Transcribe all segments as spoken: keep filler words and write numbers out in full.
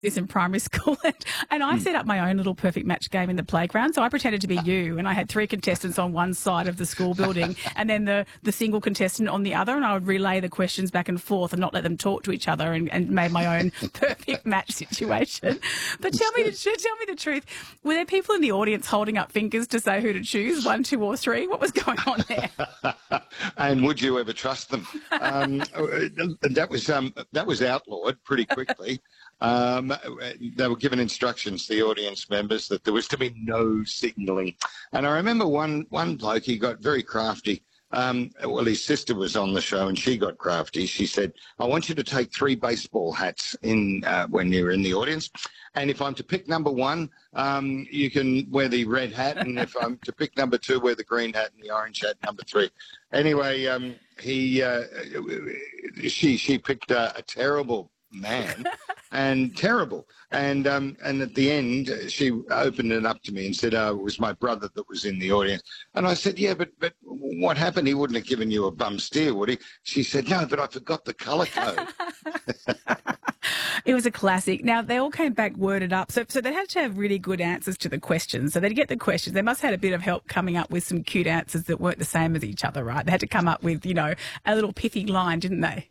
this in primary school, and, and I set up my own little perfect match game in the playground. So I pretended to be you, and I had three contestants on one side of the school building, and then the, the single contestant on the other, and I would relay the questions back and forth and not let them talk to each other, and, and made my own perfect match situation. But tell me, the, tell me the truth. Were there people in the audience holding up fingers to say who to choose, one, two, or three? What was going on there? And would you ever trust them? Um, that was um, that was outlawed pretty quickly. Um, they were given instructions, the audience members, that there was to be no signalling. And I remember one, one bloke, he got very crafty. Um, well, his sister was on the show and she got crafty. She said, I want you to take three baseball hats in uh, when you're in the audience. And if I'm to pick number one, um, you can wear the red hat. And if I'm to pick number two, wear the green hat and the orange hat, number three. Anyway, um, he, uh, she, she picked uh, a terrible man and terrible. And um, and at the end, she opened it up to me and said, oh, it was my brother that was in the audience. And I said, yeah, but, but what happened? He wouldn't have given you a bum steer, would he? She said, no, but I forgot the colour code. It was a classic. Now, they all came back worded up. So, so they had to have really good answers to the questions. So they'd get the questions. They must have had a bit of help coming up with some cute answers that weren't the same as each other, right? They had to come up with, you know, a little pithy line, didn't they?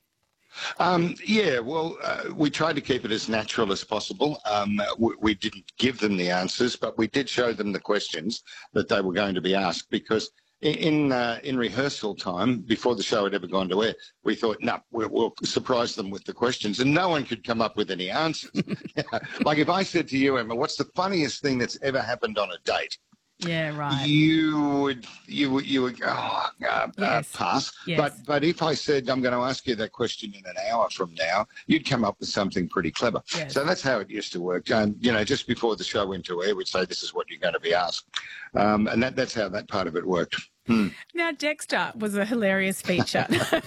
Um, yeah, well, uh, we tried to keep it as natural as possible. Um, we, we didn't give them the answers, but we did show them the questions that they were going to be asked, because in uh, in rehearsal time, before the show had ever gone to air, we thought, no, nah, we'll, we'll surprise them with the questions, and no one could come up with any answers. Like if I said to you, Emma, what's the funniest thing that's ever happened on a date? Yeah, right. You would, you would, you would go, oh, uh, yes. uh, pass. Yes. But, but if I said I'm going to ask you that question in an hour from now, you'd come up with something pretty clever. Yes. So that's how it used to work. Um, you know, just before the show went to air, we'd say this is what you're going to be asked, um, and that, that's how that part of it worked. Hmm. Now, Dexter was a hilarious feature.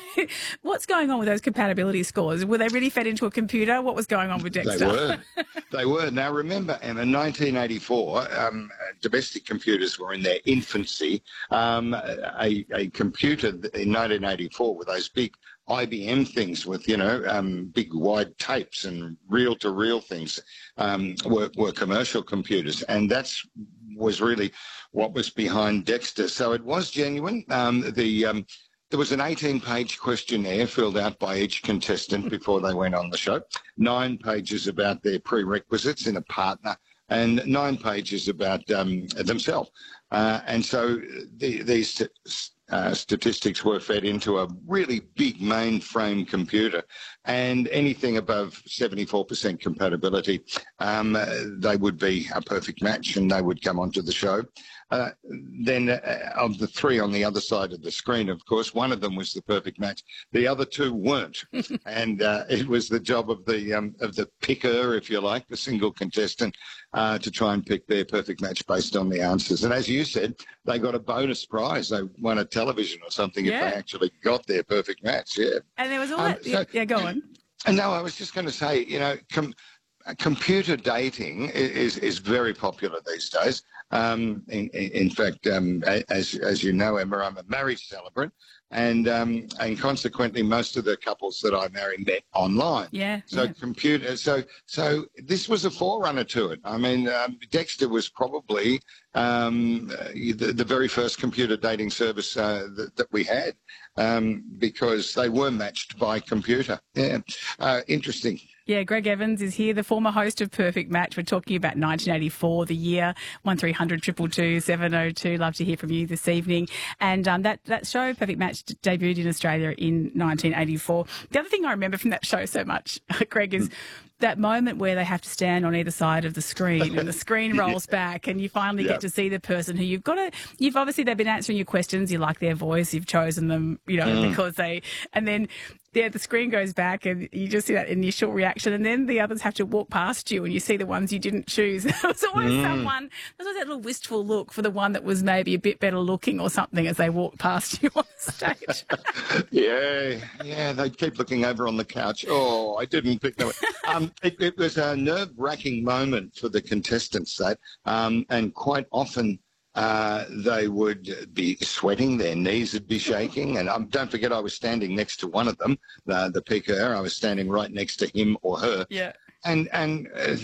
What's going on with those compatibility scores? Were they really fed into a computer? What was going on with Dexter? They were. They were. Now, remember, Emma, nineteen eighty-four, um, domestic computers were in their infancy. Um, a, a computer in nineteen eighty-four with those big I B M things with, you know, um, big wide tapes and reel-to-reel things um, were, were commercial computers. And that's was really what was behind Dexter. So it was genuine. Um, the um, there was an eighteen-page questionnaire filled out by each contestant before they went on the show, nine pages about their prerequisites in a partner, and nine pages about um, themselves. Uh, and so the, these uh, statistics were fed into a really big mainframe computer, and anything above seventy-four percent compatibility, um, they would be a perfect match and they would come onto the show. Uh, then uh, of the three on the other side of the screen, of course, one of them was the perfect match. The other two weren't. And uh, it was the job of the um, of the picker, if you like, the single contestant, uh, to try and pick their perfect match based on the answers. And as you said, they got a bonus prize. They won a television or something yeah. if they actually got their perfect match, yeah. And there was all um, that... So, yeah, go on. And no, I was just going to say, you know... Com- Computer dating is is very popular these days. Um, in, in fact, um, as as you know, Emma, I'm a marriage celebrant, and um, and consequently, most of the couples that I marry met online. Yeah. So yeah. computer. So so this was a forerunner to it. I mean, um, Dexter was probably um, the, the very first computer dating service uh, that, that we had, um, because they were matched by computer. Yeah. Uh, interesting. Yeah, Greg Evans is here, the former host of Perfect Match. We're talking about nineteen eighty-four, the year, one three hundred two two two seven oh two. Love to hear from you this evening. And um, that, that show, Perfect Match, debuted in Australia in nineteen eighty-four. The other thing I remember from that show so much, Greg, is that moment where they have to stand on either side of the screen and the screen rolls back and you finally yep. get to see the person who you've got to, you've obviously, they've been answering your questions, you like their voice, you've chosen them, you know, mm. because they, and then yeah, the screen goes back and you just see that initial reaction, and then the others have to walk past you and you see the ones you didn't choose. There was always mm. someone, there was that little wistful look for the one that was maybe a bit better looking or something as they walked past you on stage. yeah, yeah, they keep looking over on the couch. Oh, I didn't pick them. Um, it, it was a nerve-wracking moment for the contestants, that, um, and quite often Uh, they would be sweating, their knees would be shaking. And um, don't forget, I was standing next to one of them, the, the picker. I was standing right next to him or her. Yeah. and and uh,